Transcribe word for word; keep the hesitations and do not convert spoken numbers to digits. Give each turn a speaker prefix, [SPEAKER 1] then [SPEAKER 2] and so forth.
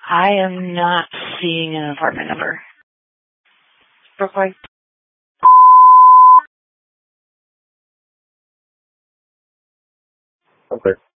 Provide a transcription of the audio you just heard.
[SPEAKER 1] I am not seeing an apartment number. Brookline.
[SPEAKER 2] Okay.